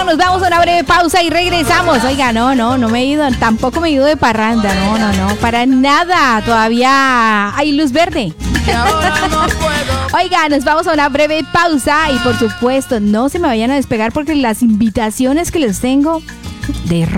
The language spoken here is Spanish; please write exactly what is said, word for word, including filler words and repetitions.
nos vamos a una breve pausa y regresamos. Oiga, no, no, no me he ido, tampoco me he ido de parranda, no, no, no, para nada, todavía hay luz verde. Oiga, nos vamos a una breve pausa y por supuesto, no se me vayan a despegar porque las invitaciones que les tengo de